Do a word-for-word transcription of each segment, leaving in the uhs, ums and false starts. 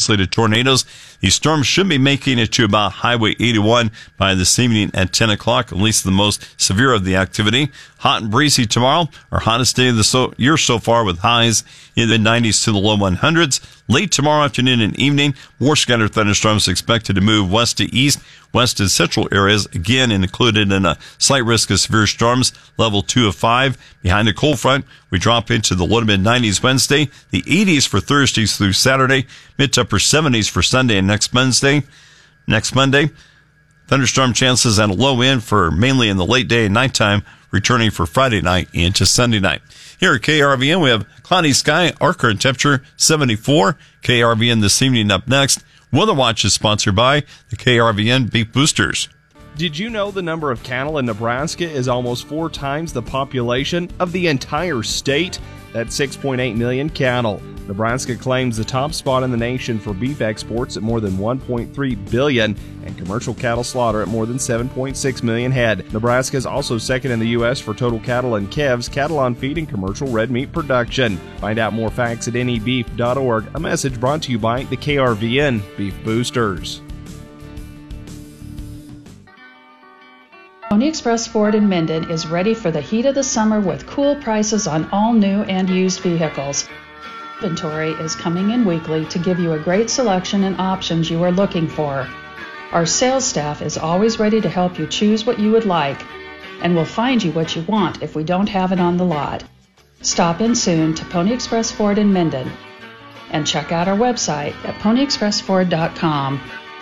isolated tornadoes. These storms should be making it to about Highway eighty-one by this evening at ten o'clock, at least the most severe of the activity. Hot and breezy tomorrow, our hottest day of the so- year so far, with highs in the nineties to the low hundreds. Late tomorrow afternoon and evening, more scattered thunderstorms expected to move west to east, west and central areas, again included in a slight risk of severe storms, level two of five. Behind the cold front, we drop into the low to mid nineties Wednesday, the eighties for Thursdays through Saturday, mid to upper seventies for Sunday and next Wednesday, next Monday. Thunderstorm chances at a low end for mainly in the late day and nighttime, returning for Friday night into Sunday night. Here at K R V N, we have cloudy sky, our current temperature seventy-four. K R V N this evening up next. Weather Watch is sponsored by the K R V N Beef Boosters. Did you know the number of cattle in Nebraska is almost four times the population of the entire state? That's six point eight million cattle. Nebraska claims the top spot in the nation for beef exports at more than one point three billion and commercial cattle slaughter at more than seven point six million head. Nebraska is also second in the U S for total cattle and calves, cattle on feed, and commercial red meat production. Find out more facts at N E beef dot org. A message brought to you by the K R V N Beef Boosters. Pony Express Ford in Minden is ready for the heat of the summer with cool prices on all new and used vehicles. Inventory is coming in weekly to give you a great selection and options you are looking for. Our sales staff is always ready to help you choose what you would like, and will find you what you want if we don't have it on the lot. Stop in soon to Pony Express Ford in Minden and check out our website at pony express ford dot com.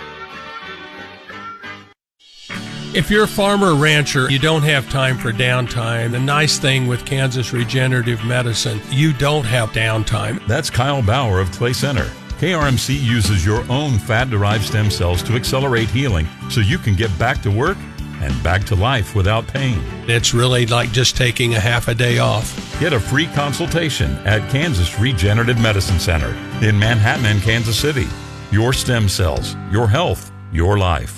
If you're a farmer or rancher, you don't have time for downtime. The nice thing with Kansas Regenerative Medicine, you don't have downtime. That's Kyle Bauer of Clay Center. K R M C uses your own fat-derived stem cells to accelerate healing so you can get back to work and back to life without pain. It's really like just taking a half a day off. Get a free consultation at Kansas Regenerative Medicine Center in Manhattan and Kansas City. Your stem cells, your health, your life.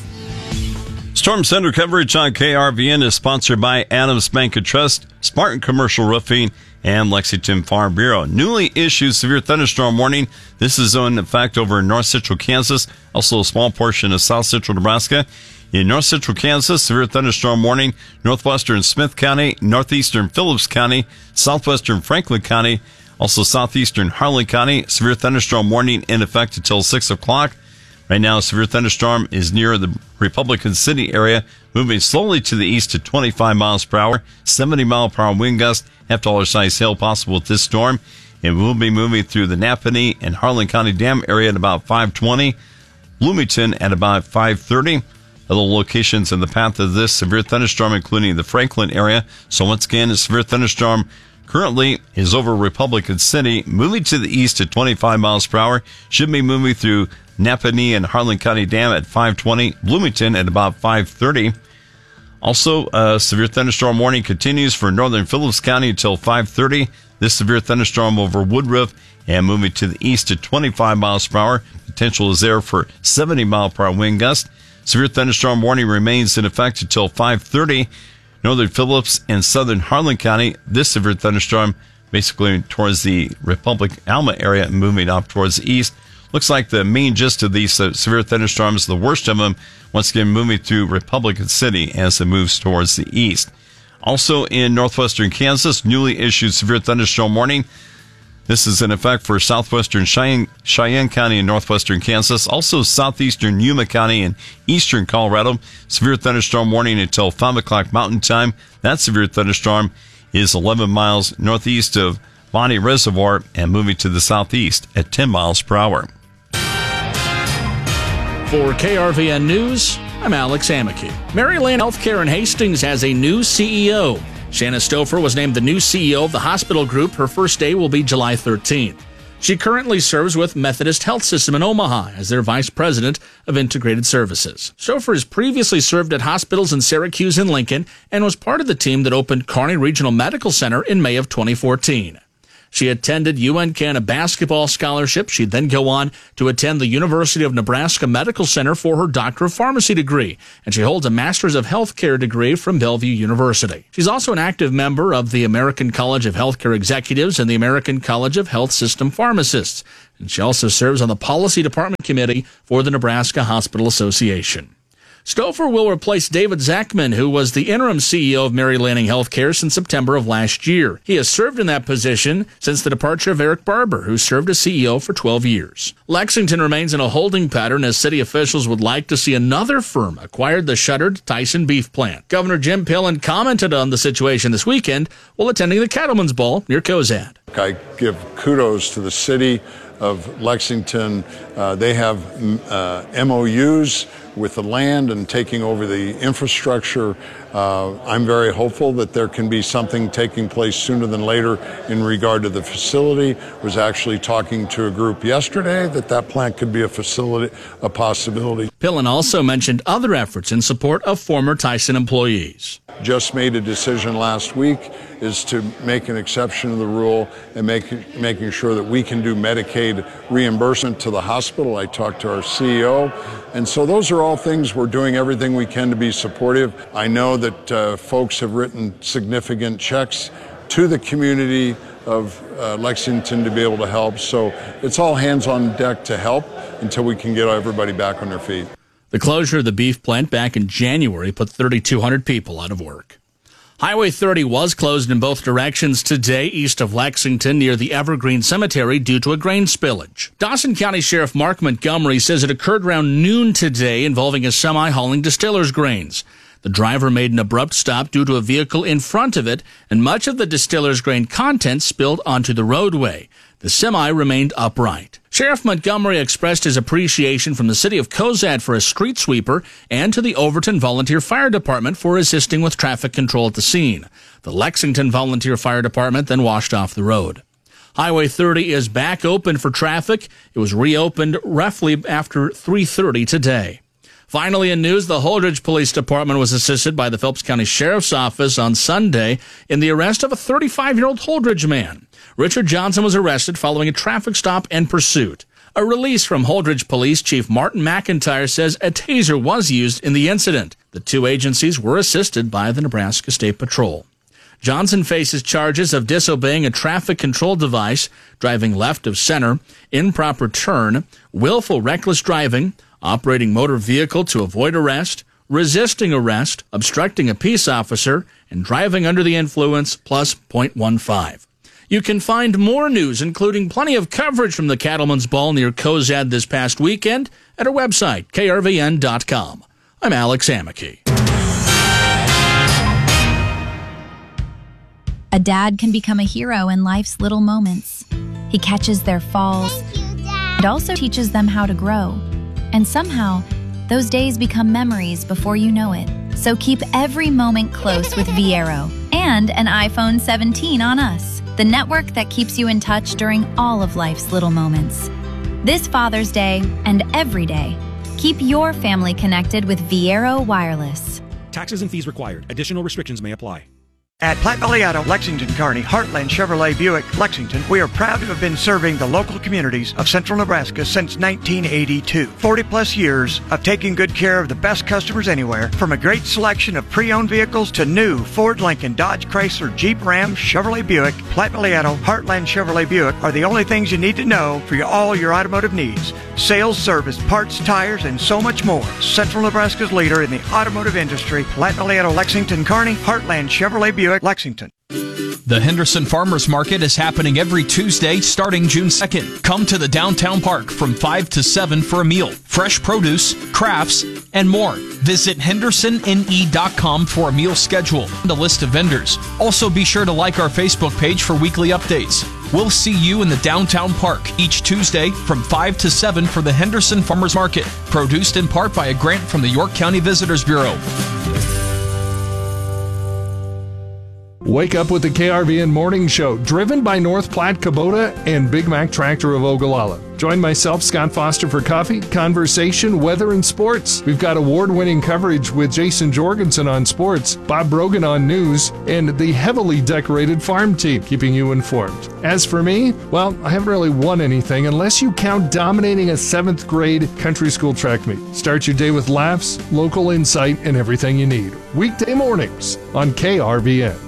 Storm Center coverage on K R V N is sponsored by Adams Bank and Trust, Spartan Commercial Roofing, and Lexington Farm Bureau. Newly issued severe thunderstorm warning. This is in effect over in north central Kansas, also a small portion of south central Nebraska. In north central Kansas, severe thunderstorm warning. Northwestern Smith County, northeastern Phillips County, southwestern Franklin County, also southeastern Harlan County. Severe thunderstorm warning in effect until six o'clock. Right now, a severe thunderstorm is near the Republican City area, moving slowly to the east at twenty-five miles per hour, seventy mile per hour wind gust, half dollar size hail possible with this storm. It will be moving through the Napanee and Harlan County Dam area at about five twenty, Bloomington at about five thirty. Other locations in the path of this severe thunderstorm, including the Franklin area. So once again, a severe thunderstorm currently is over Republican City, moving to the east at twenty-five miles per hour, should be moving through Napanee and Harlan County Dam at five twenty, Bloomington at about five thirty. Also, a severe thunderstorm warning continues for northern Phillips County until five thirty. This severe thunderstorm over Woodruff and moving to the east at twenty-five miles per hour. Potential is there for seventy mile per hour wind gust. Severe thunderstorm warning remains in effect until five thirty. Northern Phillips and southern Harlan County, this severe thunderstorm basically towards the Republic Alma area and moving up towards the east. Looks like the main gist of these uh, severe thunderstorms, the worst of them, once again moving through Republican City as it moves towards the east. Also in northwestern Kansas, newly issued severe thunderstorm warning. This is in effect for southwestern Cheyenne, Cheyenne County and northwestern Kansas. Also southeastern Yuma County and eastern Colorado. Severe thunderstorm warning until five o'clock Mountain Time. That severe thunderstorm is eleven miles northeast of Bonnie Reservoir and moving to the southeast at ten miles per hour. For K R V N News, I'm Alex Amicky. Maryland Healthcare in Hastings has a new C E O. Shanna Stouffer was named the new C E O of the hospital group. Her first day will be July thirteenth. She currently serves with Methodist Health System in Omaha as their Vice President of Integrated Services. Stouffer has previously served at hospitals in Syracuse and Lincoln and was part of the team that opened Kearney Regional Medical Center in May of twenty fourteen. She attended U N Canada basketball scholarship. She'd then go on to attend the University of Nebraska Medical Center for her Doctor of Pharmacy degree, and she holds a Master's of Healthcare degree from Bellevue University. She's also an active member of the American College of Healthcare Executives and the American College of Health System Pharmacists, and she also serves on the Policy Department Committee for the Nebraska Hospital Association. Stouffer will replace David Zachman, who was the interim C E O of Mary Lanning Healthcare since September of last year. He has served in that position since the departure of Eric Barber, who served as C E O for twelve years. Lexington remains in a holding pattern as city officials would like to see another firm acquire the shuttered Tyson beef plant. Governor Jim Pillen commented on the situation this weekend while attending the Cattlemen's Ball near Cozad. I give kudos to the city of Lexington. Uh, they have uh, M O Us with the land and taking over the infrastructure. Uh, I'm very hopeful that there can be something taking place sooner than later in regard to the facility. Was actually talking to a group yesterday that that plant could be a facility, a possibility. Pillen also mentioned other efforts in support of former Tyson employees. Just made a decision last week is to make an exception to the rule and make, making sure that we can do Medicaid reimbursement to the hospital. I talked to our C E O, and so those are all things we're doing everything we can to be supportive. I know that uh, folks have written significant checks to the community of uh, Lexington to be able to help, so it's all hands on deck to help until we can get everybody back on their feet. The closure of the beef plant back in January put thirty-two hundred people out of work. Highway thirty was closed in both directions today east of Lexington near the Evergreen Cemetery due to a grain spillage. Dawson County Sheriff Mark Montgomery says it occurred around noon today involving a semi hauling distiller's grains. The driver made an abrupt stop due to a vehicle in front of it, and much of the distiller's grain contents spilled onto the roadway. The semi remained upright. Sheriff Montgomery expressed his appreciation from the city of Cozad for a street sweeper and to the Overton Volunteer Fire Department for assisting with traffic control at the scene. The Lexington Volunteer Fire Department then washed off the road. Highway thirty is back open for traffic. It was reopened roughly after three thirty today. Finally, in news, the Holdridge Police Department was assisted by the Phelps County Sheriff's Office on Sunday in the arrest of a thirty-five-year-old Holdridge man. Richard Johnson was arrested following a traffic stop and pursuit. A release from Holdridge Police Chief Martin McIntyre says a taser was used in the incident. The two agencies were assisted by the Nebraska State Patrol. Johnson faces charges of disobeying a traffic control device, driving left of center, improper turn, willful reckless driving, operating motor vehicle to avoid arrest, resisting arrest, obstructing a peace officer, and driving under the influence plus point one five. You can find more news, including plenty of coverage from the Cattlemen's Ball near Cozad this past weekend, at our website, K R V N dot com. I'm Alex Amicky. A dad can become a hero in life's little moments. He catches their falls and also teaches them how to grow. And somehow, those days become memories before you know it. So keep every moment close with Viero and an iPhone seventeen on us, the network that keeps you in touch during all of life's little moments. This Father's Day and every day, keep your family connected with Viero Wireless. Taxes and fees required. Additional restrictions may apply. At Platte Valley Auto, Lexington, Kearney, Heartland Chevrolet Buick, Lexington, we are proud to have been serving the local communities of central Nebraska since nineteen eighty-two. forty plus years of taking good care of the best customers anywhere, from a great selection of pre-owned vehicles to new Ford, Lincoln, Dodge, Chrysler, Jeep, Ram, Chevrolet Buick. Platte Valley Auto, Heartland Chevrolet Buick are the only things you need to know for your, all your automotive needs. Sales, service, parts, tires, and so much more. Central Nebraska's leader in the automotive industry, Platte Valley Auto, Lexington, Kearney, Heartland Chevrolet Buick, Lexington. The Henderson Farmers Market is happening every Tuesday starting June second. Come to the downtown park from five to seven for a meal, fresh produce, crafts, and more. Visit henderson n e dot com for a meal schedule and a list of vendors. Also be sure to like our Facebook page for weekly updates. We'll see you in the downtown park each Tuesday from five to seven for the Henderson Farmers Market, produced in part by a grant from the York County Visitors Bureau. Wake up with the K R V N Morning Show, driven by North Platte Kubota and Big Mac Tractor of Ogallala. Join myself, Scott Foster, for coffee, conversation, weather, and sports. We've got award-winning coverage with Jason Jorgensen on sports, Bob Brogan on news, and the heavily decorated farm team keeping you informed. As for me, well, I haven't really won anything unless you count dominating a seventh grade country school track meet. Start your day with laughs, local insight, and everything you need. Weekday mornings on K R V N.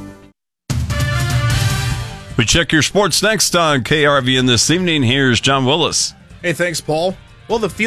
We check your sports next on K R V N this evening. Here's John Willis. Hey, thanks, Paul. Well, the field